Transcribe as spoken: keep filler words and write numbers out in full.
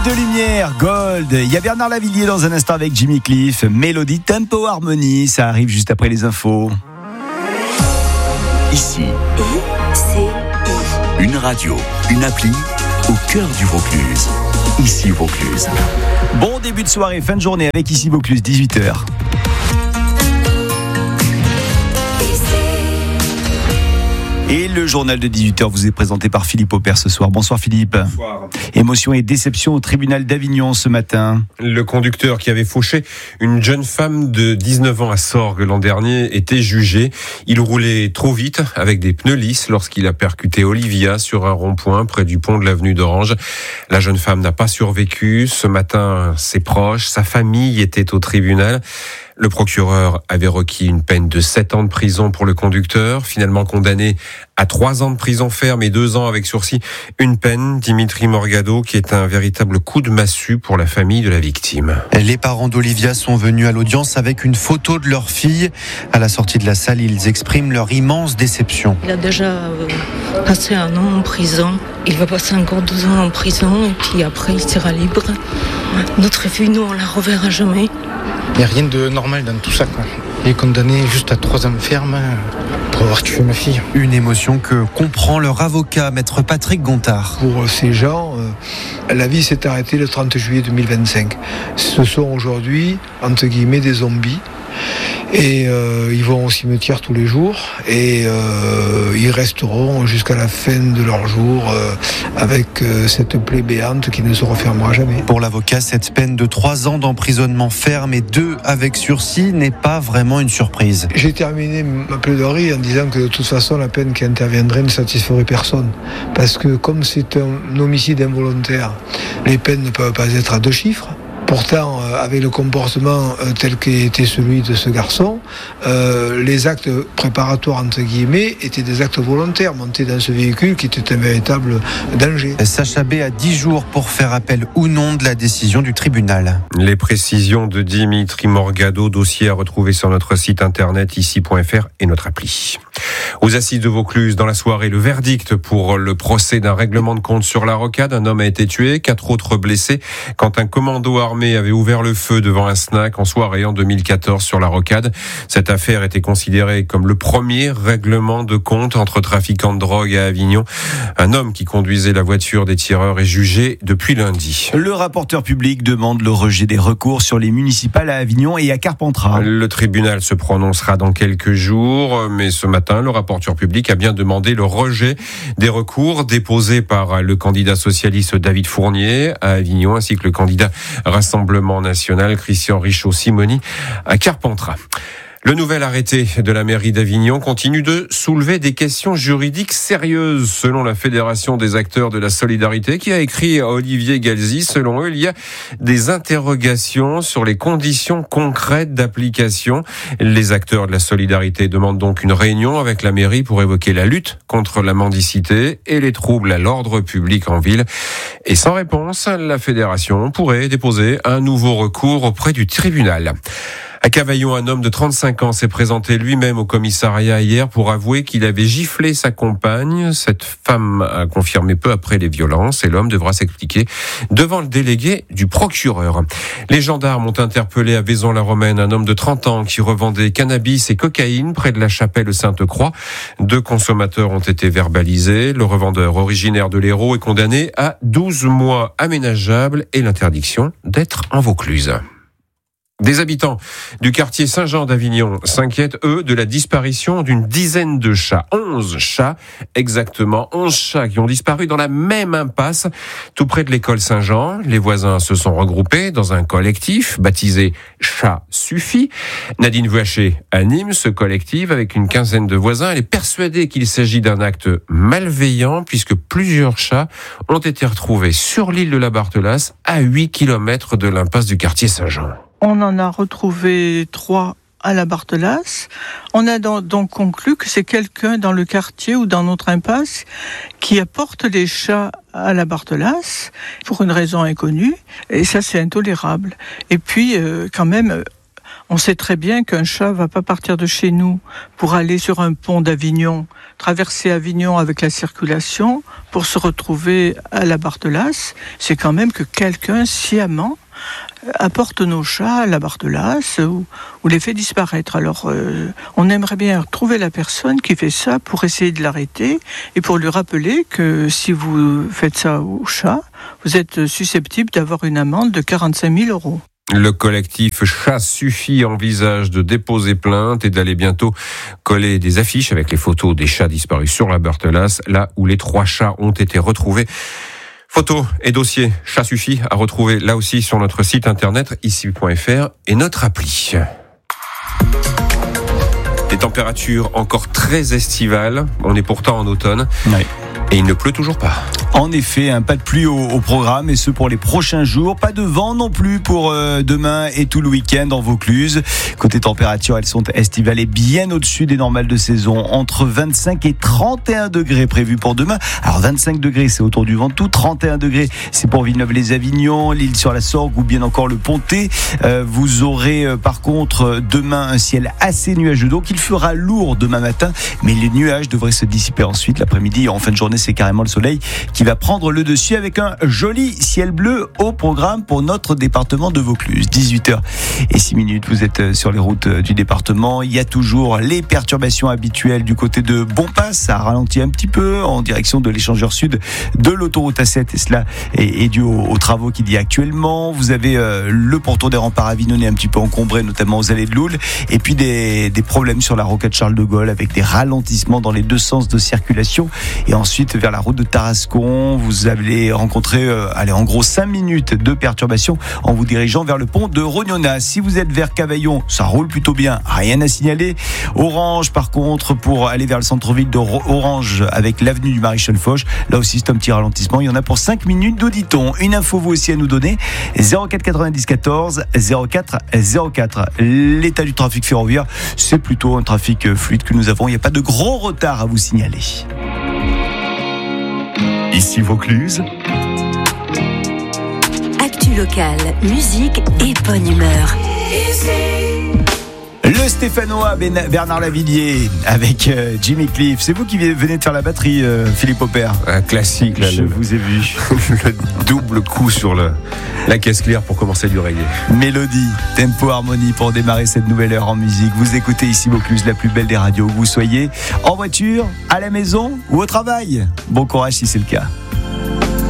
De lumière, Gold. Il y a Bernard Lavillier dans un instant avec Jimmy Cliff. Mélodie, tempo, harmonie. Ça arrive juste après les infos. Ici, I C I. Une radio, une appli au cœur du Vaucluse. Ici Vaucluse. Bon début de soirée, fin de journée avec Ici Vaucluse, dix-huit heures. Et le journal de dix-huit heures vous est présenté par Philippe Aupert ce soir. Bonsoir Philippe. Bonsoir. Émotion et déception au tribunal d'Avignon ce matin. Le conducteur qui avait fauché une jeune femme de dix-neuf ans à Sorgues l'an dernier était jugé. Il roulait trop vite avec des pneus lisses lorsqu'il a percuté Olivia sur un rond-point près du pont de l'avenue d'Orange. La jeune femme n'a pas survécu. Ce matin, ses proches, sa famille étaient au tribunal. Le procureur avait requis une peine de sept ans de prison pour le conducteur, finalement condamné à trois ans de prison ferme et deux ans avec sursis. Une peine, Dimitri Morgado, qui est un véritable coup de massue pour la famille de la victime. Les parents d'Olivia sont venus à l'audience avec une photo de leur fille. À la sortie de la salle, ils expriment leur immense déception. Il a déjà euh, passé un an en prison. Il va passer encore deux ans en prison et puis après il sera libre. Notre fille, nous, on la reverra jamais. Il n'y a rien de normal dans tout ça, quoi. Il est condamné juste à trois ans ferme pour avoir tué ma fille. Une émotion que comprend leur avocat, maître Patrick Gontard. Pour ces gens, euh, la vie s'est arrêtée le trente juillet deux mille vingt-cinq. Ce sont aujourd'hui, entre guillemets, des zombies. Et euh, ils vont au cimetière tous les jours et euh, ils resteront jusqu'à la fin de leur jour euh, avec euh, cette plaie béante qui ne se refermera jamais. Pour l'avocat, cette peine de trois ans d'emprisonnement ferme et deux avec sursis n'est pas vraiment une surprise. J'ai terminé ma plaidoirie en disant que de toute façon la peine qui interviendrait ne satisferait personne. Parce que comme c'est un homicide involontaire, les peines ne peuvent pas être à deux chiffres. Pourtant, euh, avec le comportement euh, tel qu'était celui de ce garçon, euh, les actes préparatoires, entre guillemets, étaient des actes volontaires, montés dans ce véhicule qui était un véritable danger. Sacha B a dix jours pour faire appel ou non de la décision du tribunal. Les précisions de Dimitri Morgado, dossier à retrouver sur notre site internet ici point f r et notre appli. Aux assises de Vaucluse, dans la soirée, le verdict pour le procès d'un règlement de compte sur la rocade. Un homme a été tué, quatre autres blessés quand un commando armé avait ouvert le feu devant un snack en soirée en deux mille quatorze sur la rocade. Cette affaire était considérée comme le premier règlement de compte entre trafiquants de drogue à Avignon. Un homme qui conduisait la voiture des tireurs est jugé depuis lundi. Le rapporteur public demande le rejet des recours sur les municipales à Avignon et à Carpentras. Le tribunal se prononcera dans quelques jours, mais ce matin, le rapporteur public a bien demandé le rejet des recours déposés par le candidat socialiste David Fournier à Avignon ainsi que le candidat Rassemblement National Christian Richaud-Simony à Carpentras. Le nouvel arrêté de la mairie d'Avignon continue de soulever des questions juridiques sérieuses, selon la Fédération des acteurs de la solidarité, qui a écrit à Olivier Galzi. Selon eux, il y a des interrogations sur les conditions concrètes d'application. Les acteurs de la solidarité demandent donc une réunion avec la mairie pour évoquer la lutte contre la mendicité et les troubles à l'ordre public en ville. Et sans réponse, la fédération pourrait déposer un nouveau recours auprès du tribunal. À Cavaillon, un homme de trente-cinq ans s'est présenté lui-même au commissariat hier pour avouer qu'il avait giflé sa compagne. Cette femme a confirmé peu après les violences et l'homme devra s'expliquer devant le délégué du procureur. Les gendarmes ont interpellé à Vaison-la-Romaine un homme de trente ans qui revendait cannabis et cocaïne près de la chapelle Sainte-Croix. Deux consommateurs ont été verbalisés. Le revendeur, originaire de l'Hérault, est condamné à douze mois aménageables et l'interdiction d'être en Vaucluse. Des habitants du quartier Saint-Jean d'Avignon s'inquiètent, eux, de la disparition d'une dizaine de chats. Onze chats, exactement. Onze chats qui ont disparu dans la même impasse, tout près de l'école Saint-Jean. Les voisins se sont regroupés dans un collectif baptisé Chat Suffit. Nadine Vuaché anime ce collectif avec une quinzaine de voisins. Elle est persuadée qu'il s'agit d'un acte malveillant puisque plusieurs chats ont été retrouvés sur l'île de la Barthelasse à huit kilomètres de l'impasse du quartier Saint-Jean. On en a retrouvé trois à la Barthelasse. On a donc conclu que c'est quelqu'un dans le quartier ou dans notre impasse qui apporte les chats à la Barthelasse pour une raison inconnue. Et ça, c'est intolérable. Et puis, euh, quand même, On sait très bien qu'un chat va pas partir de chez nous pour aller sur un pont d'Avignon, traverser Avignon avec la circulation pour se retrouver à la Barthelas. C'est quand même que quelqu'un sciemment apporte nos chats à la Barthelas ou, ou les fait disparaître. Alors, euh, on aimerait bien trouver la personne qui fait ça pour essayer de l'arrêter et pour lui rappeler que si vous faites ça au chat, vous êtes susceptible d'avoir une amende de quarante-cinq mille euros. Le collectif Chat Suffit envisage de déposer plainte et d'aller bientôt coller des affiches avec les photos des chats disparus sur la Barthelas, là où les trois chats ont été retrouvés. Photos et dossiers Chat Suffit à retrouver là aussi sur notre site internet ici point f r et notre appli. Des températures encore très estivales. On est pourtant en automne. Oui. Et il ne pleut toujours pas. En effet, un pas de pluie au, au programme, et ce pour les prochains jours. Pas de vent non plus pour euh, demain et tout le week-end en Vaucluse. Côté température, elles sont estivales et bien au-dessus des normales de saison. Entre vingt-cinq et trente et un degrés prévus pour demain. Alors vingt-cinq degrés, c'est autour du Ventoux. trente et un degrés, c'est pour Villeneuve-les-Avignon, l'île sur la Sorgue ou bien encore le Pontet. Euh, vous aurez euh, par contre demain un ciel assez nuageux. Donc il fera lourd demain matin, mais les nuages devraient se dissiper ensuite l'après-midi. En fin de journée, c'est carrément le soleil qui va prendre le dessus avec un joli ciel bleu au programme pour notre département de Vaucluse. dix-huit heures et six minutes, vous êtes sur les routes du département. Il y a toujours les perturbations habituelles du côté de Bonpass. Ça ralentit un petit peu en direction de l'échangeur sud de l'autoroute A sept et cela est, est dû aux, aux travaux qu'il y a actuellement. Vous avez euh, le pourtour des remparts avignonnais un petit peu encombré, notamment aux allées de Loul, et puis des, des problèmes sur la rocade Charles de Gaulle avec des ralentissements dans les deux sens de circulation. Et ensuite vers la route de Tarascon, vous allez rencontrer euh, allez, en gros cinq minutes de perturbation en vous dirigeant vers le pont de Rognona. Si vous êtes vers Cavaillon, ça roule plutôt bien, rien à signaler. Orange par contre, pour aller vers le centre-ville de Orange avec l'avenue du Maréchal Foch, là aussi c'est un petit ralentissement, il y en a pour cinq minutes d'auditon. Une info vous aussi à nous donner, zéro quatre quatre-vingt-dix quatorze zéro quatre zéro quatre. L'état du trafic ferroviaire, c'est plutôt un trafic fluide que nous avons, il n'y a pas de gros retard à vous signaler. Ici Vaucluse. Actu locale, musique et bonne humeur. Le Stéphanois Bernard Lavillier avec euh, Jimmy Cliff. C'est vous qui venez de faire la batterie, euh, Philippe Aubert. Un classique, là. Je le, vous ai vu. Le double coup sur le, la caisse claire pour commencer du reggae. Mélodie, tempo, harmonie pour démarrer cette nouvelle heure en musique. Vous écoutez ici Vaucluse, la plus belle des radios. Où vous soyez en voiture, à la maison ou au travail. Bon courage si c'est le cas.